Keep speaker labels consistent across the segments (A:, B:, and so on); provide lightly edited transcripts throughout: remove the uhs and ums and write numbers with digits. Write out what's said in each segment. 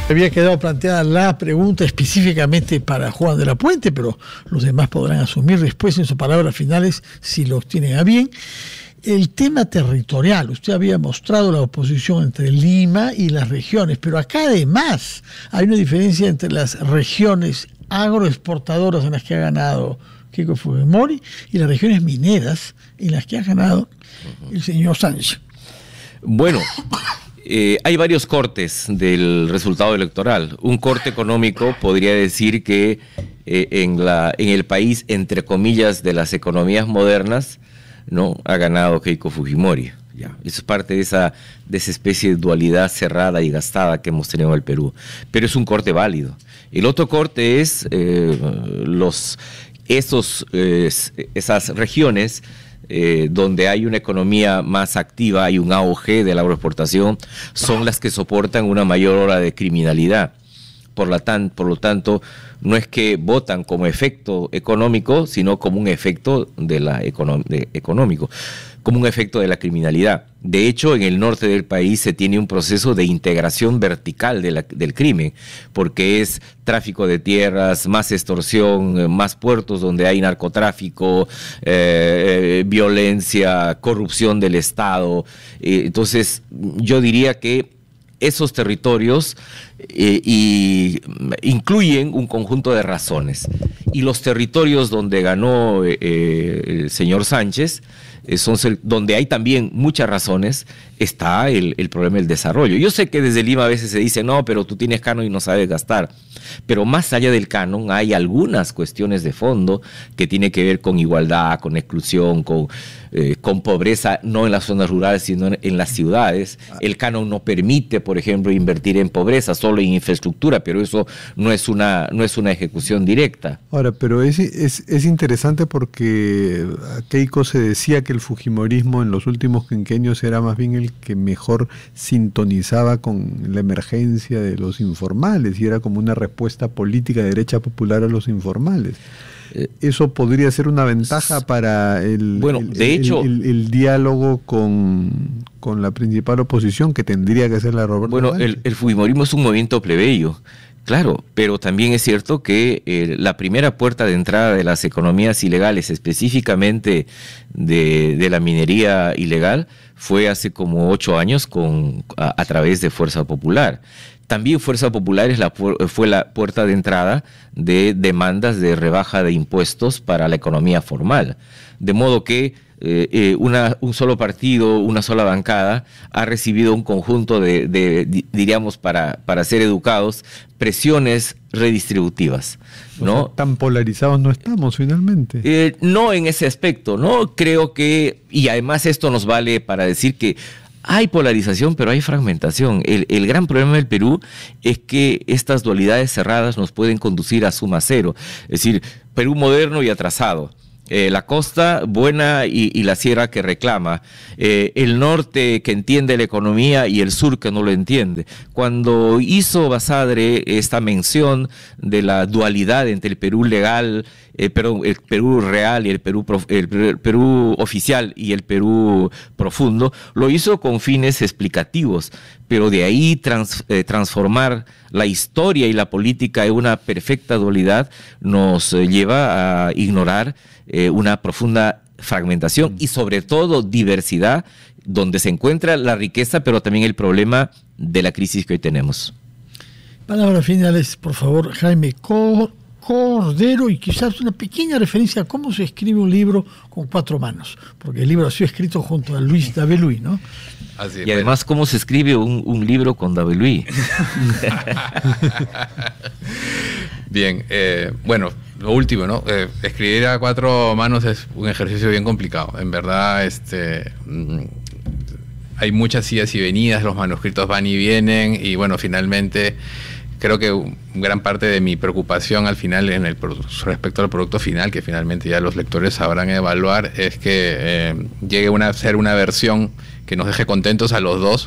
A: Había quedado planteada la pregunta específicamente para Juan de la Puente, pero los demás podrán asumir después en sus palabras finales si lo tienen a bien. El tema territorial, usted había mostrado la oposición entre Lima y las regiones, pero acá además hay una diferencia entre las regiones agroexportadoras en las que ha ganado Keiko Fujimori y las regiones mineras en las que ha ganado el señor Sánchez.
B: Bueno, hay varios cortes del resultado electoral. Un corte económico podría decir que en el país, entre comillas, de las economías modernas, ¿no?, ha ganado Keiko Fujimori. Ya, eso es parte de esa especie de dualidad cerrada y gastada que hemos tenido en el Perú. Pero es un corte válido. El otro corte es esas regiones donde hay una economía más activa, hay un auge de la agroexportación, son las que soportan una mayor ola de criminalidad. Por lo tanto, no es que votan como efecto económico, sino como un efecto económico, como un efecto de la criminalidad. De hecho, en el norte del país se tiene un proceso de integración vertical del crimen, porque es tráfico de tierras, más extorsión, más puertos donde hay narcotráfico, violencia, corrupción del Estado. Entonces, yo diría que esos territorios incluyen un conjunto de razones. Y los territorios donde ganó el señor Sánchez, son donde hay también muchas razones, está el problema del desarrollo. Yo sé que desde Lima a veces se dice, no, pero tú tienes canon y no sabes gastar. Pero más allá del canon hay algunas cuestiones de fondo que tienen que ver con igualdad, con exclusión, con pobreza, no en las zonas rurales, sino en las ciudades. El canon no permite, por ejemplo, invertir en pobreza, solo en infraestructura, pero eso no es una ejecución directa.
C: Ahora, pero es interesante porque a Keiko se decía que el fujimorismo en los últimos quinquenios era más bien el que mejor sintonizaba con la emergencia de los informales y era como una respuesta política de derecha popular a los informales. ¿Eso podría ser una ventaja para el diálogo con la principal oposición que tendría que ser la Roberto
B: Bueno,
C: Sánchez?
B: el fujimorismo es un movimiento plebeyo, claro, pero también es cierto que la primera puerta de entrada de las economías ilegales, específicamente de la minería ilegal, fue hace como 8 años a través de Fuerza Popular. También Fuerza Popular fue la puerta de entrada de demandas de rebaja de impuestos para la economía formal. De modo que un solo partido, una sola bancada, ha recibido un conjunto diríamos, para ser educados, presiones redistributivas, ¿no?
C: O sea, tan polarizados no estamos finalmente.
B: No en ese aspecto, ¿no? Creo que, y además esto nos vale para decir que hay polarización, pero hay fragmentación. El gran problema del Perú es que estas dualidades cerradas nos pueden conducir a suma cero. Es decir, Perú moderno y atrasado. La costa buena y la sierra que reclama, el norte que entiende la economía y el sur que no lo entiende. Cuando hizo Basadre esta mención de la dualidad entre el Perú legal, el Perú real y el Perú oficial y el Perú profundo, lo hizo con fines explicativos, pero de ahí transformar la historia y la política en una perfecta dualidad nos lleva a ignorar una profunda fragmentación y sobre todo diversidad, donde se encuentra la riqueza, pero también el problema de la crisis que hoy tenemos.
A: Palabras finales, por favor, Jaime Cordero, y quizás una pequeña referencia a cómo se escribe un libro con 4 manos, porque el libro ha sido escrito junto a Luis Daveluy, ¿no?
B: Así, y además, ¿cómo se escribe un libro con Daveluy?
D: Bien, bueno, lo último, ¿no? Escribir a 4 manos es un ejercicio bien complicado. En verdad, hay muchas idas y venidas, los manuscritos van y vienen, y bueno, finalmente creo que gran parte de mi preocupación al final respecto al producto final, que finalmente ya los lectores sabrán evaluar, es que llegue a ser una versión que nos deje contentos a los dos,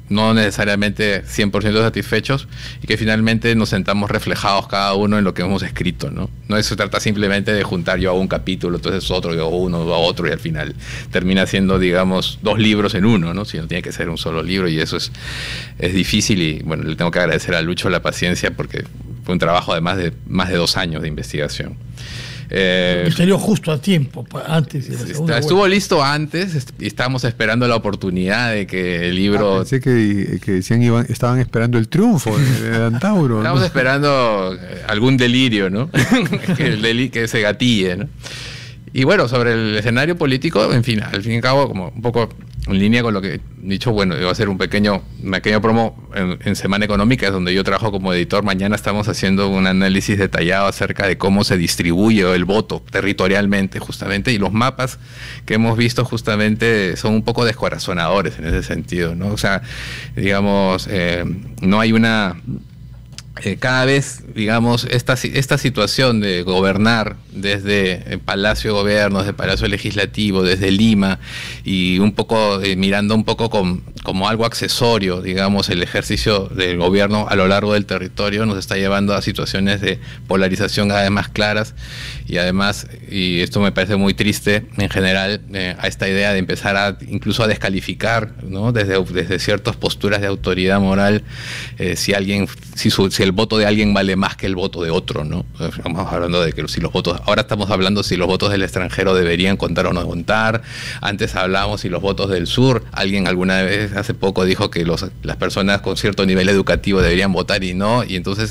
D: no necesariamente 100% satisfechos, y que finalmente nos sentamos reflejados cada uno en lo que hemos escrito, ¿no? No se trata simplemente de juntar, yo hago un capítulo, entonces otro, yo hago uno, yo hago otro, y al final termina siendo, digamos, 2 libros en uno, ¿no? Si no tiene que ser un solo libro, y eso es difícil, y bueno, le tengo que agradecer a Lucho la paciencia, porque fue un trabajo de más de 2 años de investigación.
A: Salió justo a tiempo, antes de la segunda
D: estuvo
A: vuelta.
D: listo antes, y estábamos esperando la oportunidad de que el libro...
C: Pensé que decían estaban esperando el triunfo de Antauro.
D: Estábamos esperando algún delirio, ¿no? que se gatille, ¿no? Y bueno, sobre el escenario político, en fin, al fin y al cabo, como un poco en línea con lo que he dicho, bueno, iba a hacer un pequeño promo en Semana Económica, es donde yo trabajo como editor. Mañana estamos haciendo un análisis detallado acerca de cómo se distribuye el voto territorialmente, justamente, y los mapas que hemos visto justamente son un poco descorazonadores en ese sentido, ¿no? O sea, digamos, no hay una... cada vez, digamos, esta situación de gobernar desde el Palacio de Gobierno, desde el Palacio Legislativo, desde Lima, y un poco mirando un poco como algo accesorio, digamos, el ejercicio del gobierno a lo largo del territorio, nos está llevando a situaciones de polarización cada vez más claras, y además, y esto me parece muy triste en general, a esta idea de empezar incluso a descalificar, ¿no? desde ciertas posturas de autoridad moral, si el voto de alguien vale más que el voto de otro, ¿no? Estamos hablando de que ahora estamos hablando si los votos del extranjero deberían contar o no contar. Antes hablábamos si los votos del sur, alguien alguna vez hace poco dijo que las personas con cierto nivel educativo deberían votar y no, y entonces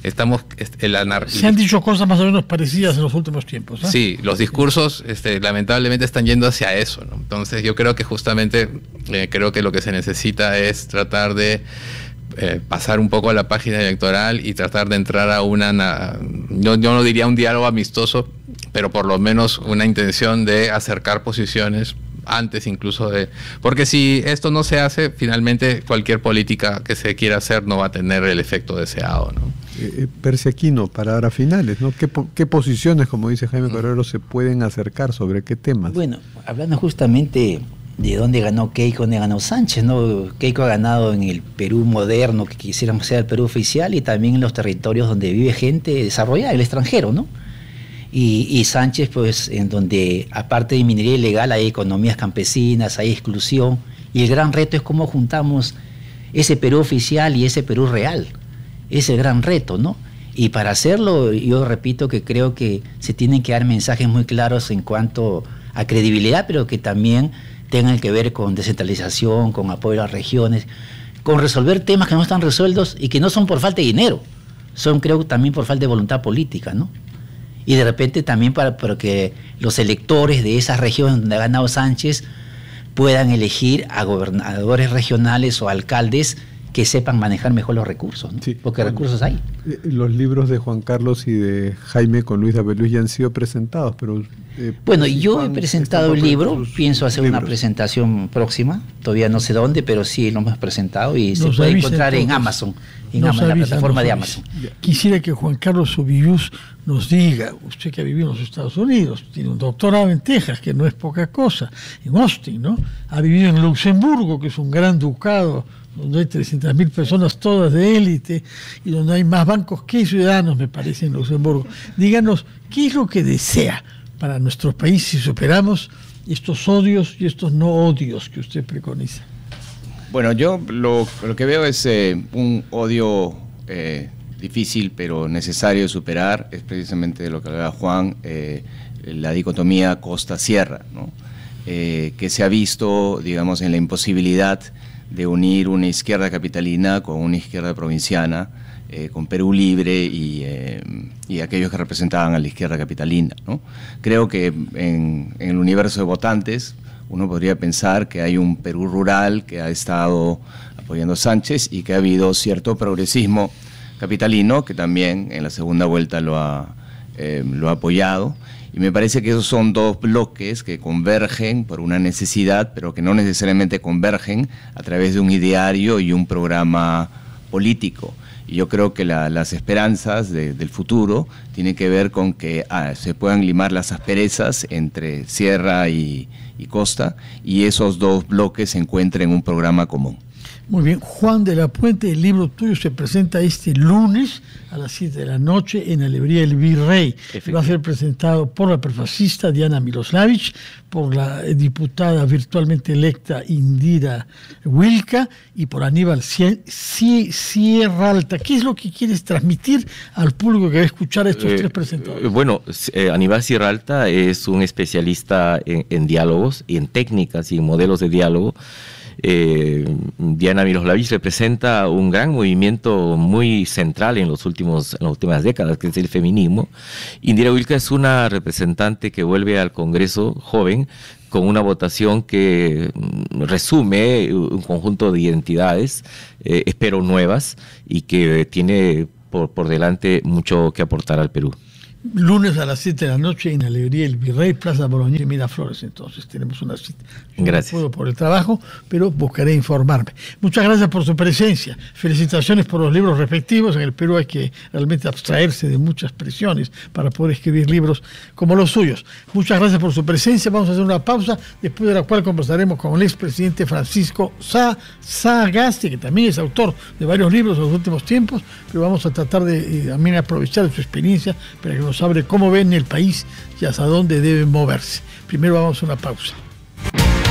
A: se han dicho cosas más o menos parecidas en los últimos tiempos, ¿eh?
D: Sí, los discursos lamentablemente están yendo hacia eso, ¿no? Entonces yo creo que justamente creo que lo que se necesita es tratar de pasar un poco a la página electoral y tratar de entrar a yo no diría un diálogo amistoso, pero por lo menos una intención de acercar posiciones antes incluso porque si esto no se hace, finalmente cualquier política que se quiera hacer no va a tener el efecto deseado, ¿no?
C: Persiaquino, para finales, ¿no? ¿Qué posiciones, como dice Jaime Correro, se pueden acercar, sobre qué temas?
E: Bueno, hablando justamente de dónde ganó Keiko, dónde ganó Sánchez, ¿no? Keiko ha ganado en el Perú moderno, que quisiéramos ser el Perú oficial, y también en los territorios donde vive gente desarrollada, el extranjero, ¿no? Y Sánchez, pues, en donde aparte de minería ilegal hay economías campesinas, hay exclusión, y el gran reto es cómo juntamos ese Perú oficial y ese Perú real. Es el gran reto, ¿no? Y para hacerlo, yo repito que creo que se tienen que dar mensajes muy claros en cuanto a credibilidad, pero que también tengan que ver con descentralización, con apoyo a las regiones, con resolver temas que no están resueltos y que no son por falta de dinero, son, creo, también por falta de voluntad política, ¿no? Y de repente también para que los electores de esas regiones donde ha ganado Sánchez puedan elegir a gobernadores regionales o alcaldes que sepan manejar mejor los recursos, ¿no? Sí, porque recursos hay.
C: Los libros de Juan Carlos y de Jaime con Luis Dabeluz ya han sido presentados, pero...
E: bueno, yo he presentado el libro, pienso hacer una presentación próxima, todavía no sé dónde, pero sí lo hemos presentado y se puede encontrar en Amazon, la plataforma de Amazon.
A: Quisiera que Juan Carlos Ubillús nos diga, usted que ha vivido en los Estados Unidos, tiene un doctorado en Texas, que no es poca cosa, en Austin, ¿no? Ha vivido en Luxemburgo, que es un gran ducado, donde hay 300.000 personas todas de élite y donde hay más bancos que ciudadanos, me parece, en Luxemburgo. Díganos, ¿qué es lo que desea para nuestro país si superamos estos odios y estos no odios que usted preconiza?
F: Bueno, yo lo que veo es un odio difícil pero necesario de superar, es precisamente de lo que hablaba Juan, la dicotomía costa-sierra, ¿no? Que se ha visto, digamos, en la imposibilidad de unir una izquierda capitalina con una izquierda provinciana, con Perú Libre y aquellos que representaban a la izquierda capitalina, ¿no? Creo que en el universo de votantes uno podría pensar que hay un Perú rural que ha estado apoyando a Sánchez y que ha habido cierto progresismo capitalino que también en la segunda vuelta lo ha apoyado. Y me parece que esos son dos bloques que convergen por una necesidad, pero que no necesariamente convergen a través de un ideario y un programa político. Y yo creo que las esperanzas del futuro tienen que ver con que se puedan limar las asperezas entre sierra y costa, y esos dos bloques se encuentren en un programa común.
A: Muy bien, Juan de la Puente, el libro tuyo se presenta este lunes a las 7 de la noche en la librería El Virrey. Va a ser presentado por la prefacista Diana Miloslavich, por la diputada virtualmente electa Indira Wilka y por Aníbal Sierra Alta. ¿Qué es lo que quieres transmitir al público que va a escuchar a estos tres presentadores?
B: Bueno, Aníbal Sierra Alta es un especialista en diálogos y en técnicas y en modelos de diálogo. Diana Miloslavich representa un gran movimiento muy central en las últimas décadas, que es el feminismo. Indira Wilka es una representante que vuelve al Congreso joven con una votación que resume un conjunto de identidades, espero nuevas, y que tiene por delante mucho que aportar al Perú.
A: Lunes a las 7 de la noche en la librería El Virrey, Plaza Bolognesi, Miraflores. Entonces tenemos una cita.
B: Gracias.
A: No puedo por el trabajo, pero buscaré informarme. Muchas gracias por su presencia. Felicitaciones por los libros respectivos. En el Perú hay que realmente abstraerse de muchas presiones para poder escribir libros como los suyos. Muchas gracias por su presencia. Vamos a hacer una pausa, después de la cual conversaremos con el expresidente Francisco Sagasti, que también es autor de varios libros en los últimos tiempos, pero vamos a tratar de también aprovechar su experiencia para que nos hable cómo ven el país y hasta dónde debe moverse. Primero vamos a una pausa.